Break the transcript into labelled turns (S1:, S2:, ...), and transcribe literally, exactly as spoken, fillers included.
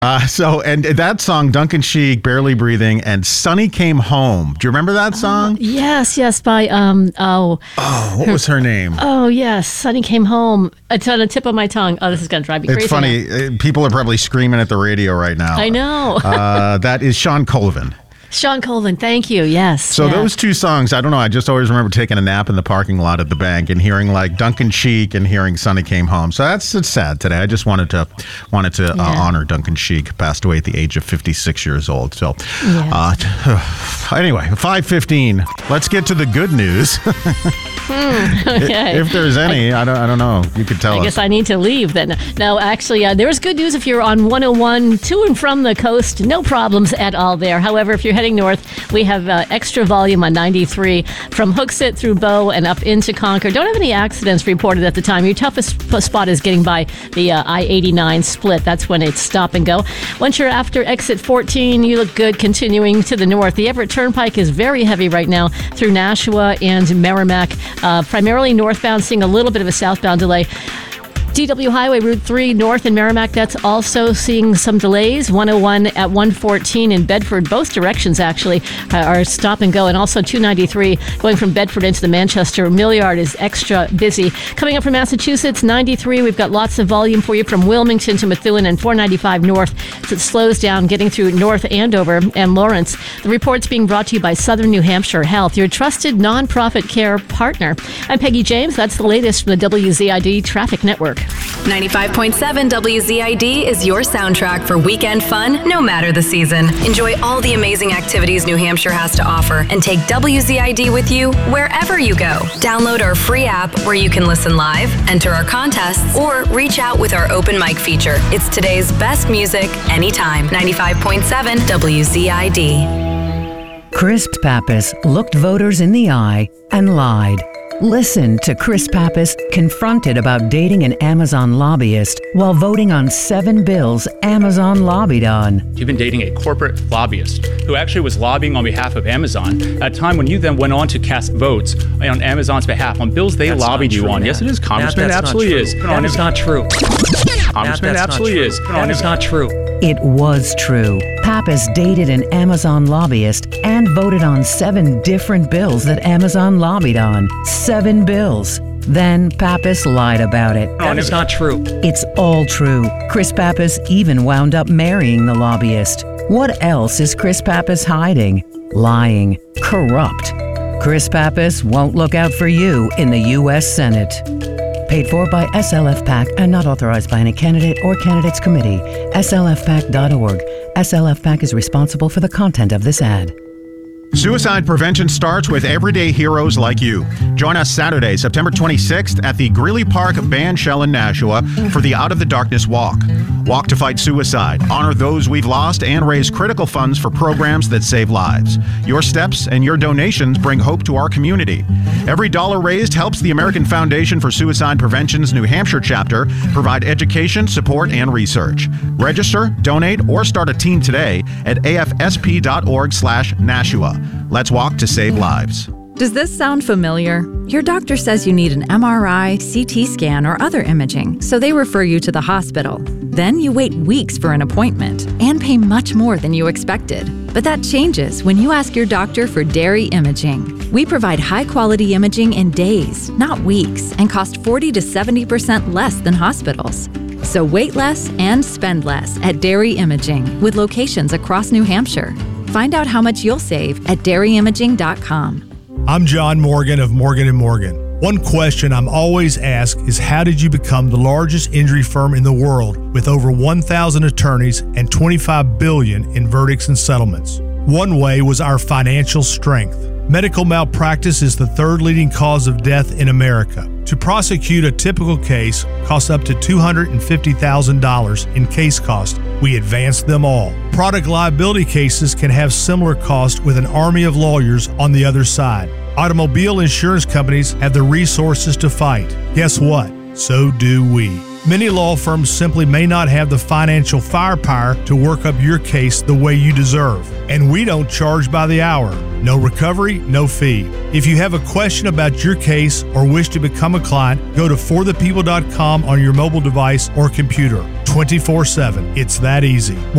S1: Uh, so, and that song, Duncan Sheik, Barely Breathing, and Sunny Came Home. Do you remember that song?
S2: Uh, yes, yes, by, um, oh.
S1: Oh, what was her name?
S2: Oh, yes, Sunny Came Home. It's on the tip of my tongue. Oh, this is going to drive me crazy.
S1: It's funny.
S2: now.
S1: People are probably screaming at the radio right now.
S2: I know.
S1: uh, that is Sean Colvin.
S2: Sean Colvin, thank you. Yes.
S1: So
S2: yeah.
S1: those two songs, I don't know. I just always remember taking a nap in the parking lot at the bank and hearing like Duncan Sheik and hearing Sunny Came Home. So that's it's sad today. I just wanted to wanted to
S2: yeah.
S1: uh, honor Duncan Sheik, passed away at the age of fifty-six years old. So
S2: yeah.
S1: uh, anyway, five fifteen. Let's get to the good news.
S2: hmm, okay.
S1: If there's any, I, I don't I don't know. You could tell
S2: I
S1: us.
S2: I guess I need to leave then. No, actually, uh, there's good news if you're on one oh one to and from the coast. No problems at all there. However, if you're heading north, we have uh, extra volume on ninety-three from Hooksett through Bow and up into Concord. Don't have any accidents reported at the time. Your toughest spot is getting by the uh, I eighty-nine split. That's when it's stop and go. Once you're after exit fourteen, you look good continuing to the north. The Everett Turnpike is very heavy right now through Nashua and Merrimack. Uh, primarily northbound, seeing a little bit of a southbound delay. D W Highway Route three north in Merrimack, that's also seeing some delays. one oh one at one fourteen in Bedford, both directions actually are stop and go. And also two ninety-three going from Bedford into the Manchester Mill Yard is extra busy. Coming up from Massachusetts, ninety-three, we've got lots of volume for you from Wilmington to Methuen and four ninety-five north. So it slows down getting through North Andover and Lawrence. The report's being brought to you by Southern New Hampshire Health, your trusted nonprofit care partner. I'm Peggy James. That's the latest from the W Z I D Traffic Network.
S3: ninety-five point seven W Z I D is your soundtrack for weekend fun, no matter the season. Enjoy all the amazing activities New Hampshire has to offer and take W Z I D with you wherever you go. Download our free app where you can listen live, enter our contests, or reach out with our open mic feature. It's today's best music anytime. ninety-five point seven W Z I D.
S4: Chris Pappas looked voters in the eye and lied. Listen to Chris Pappas confronted about dating an Amazon lobbyist while voting on seven bills Amazon lobbied on.
S5: You've been dating a corporate lobbyist who actually was lobbying on behalf of Amazon at a time when you then went on to cast votes on Amazon's behalf on bills they
S6: that's
S5: lobbied you
S6: true,
S5: on.
S6: man.
S5: Yes, it is, Congressman.
S6: That,
S5: It absolutely is.
S6: That is not true.
S5: Congressman, it
S6: That,
S5: absolutely is.
S6: That is not true.
S4: It was true. Pappas dated an Amazon lobbyist and voted on seven different bills that Amazon lobbied on. Seven bills. Then Pappas lied about it.
S6: That is not true.
S4: It's all true. Chris Pappas even wound up marrying the lobbyist. What else is Chris Pappas hiding? Lying. Corrupt. Chris Pappas won't look out for you in the U S Senate. Paid for by S L F PAC and not authorized by any candidate or candidates committee. S L F pac dot org. S L F PAC is responsible for the content of this ad.
S1: Suicide prevention starts with everyday heroes like you. Join us Saturday, September twenty-sixth at the Greeley Park Band Shell in Nashua for the Out of the Darkness Walk. Walk to fight suicide, honor those we've lost, and raise critical funds for programs that save lives. Your steps and your donations bring hope to our community. Every dollar raised helps the American Foundation for Suicide Prevention's New Hampshire chapter provide education, support, and research. Register, donate, or start a team today at A F S P dot org slash Nashua. Let's walk to save lives.
S7: Does this sound familiar? Your doctor says you need an M R I, C T scan, or other imaging, so they refer you to the hospital. Then you wait weeks for an appointment and pay much more than you expected. But that changes when you ask your doctor for Dairy Imaging. We provide high-quality imaging in days, not weeks, and cost forty to seventy percent less than hospitals. So wait less and spend less at Dairy Imaging with locations across New Hampshire. Find out how much you'll save at dairy imaging dot com.
S8: I'm John Morgan of Morgan and Morgan. One question I'm always asked is, how did you become the largest injury firm in the world with over one thousand attorneys and twenty-five billion dollars in verdicts and settlements? One way was our financial strength. Medical malpractice is the third leading cause of death in America. To prosecute a typical case costs up to two hundred fifty thousand dollars in case cost. We advance them all. Product liability cases can have similar costs with an army of lawyers on the other side. Automobile insurance companies have the resources to fight. Guess what? So do we. Many law firms simply may not have the financial firepower to work up your case the way you deserve. And we don't charge by the hour. No recovery, no fee. If you have a question about your case or wish to become a client, go to for the people dot com on your mobile device or computer. twenty-four seven. It's that easy.